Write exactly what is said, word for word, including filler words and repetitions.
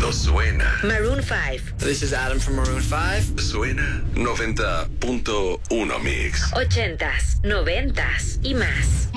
cuando suena. Maroon five. This is Adam from Maroon five. Suena noventa punto uno Mix. Ochentas, noventas y más.